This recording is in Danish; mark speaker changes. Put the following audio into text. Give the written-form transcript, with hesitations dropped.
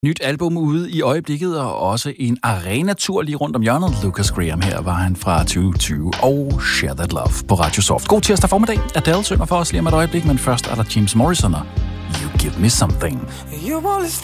Speaker 1: Nyt album ude i øjeblikket, og også en arenatur lige rundt om hjørnet. Lucas Graham her var han fra 2020 og Share That Love på Radio Soft. God tirsdag formiddag. Adele synger for os lige om et øjeblik, men først er der James Morrison og You Give Me Something.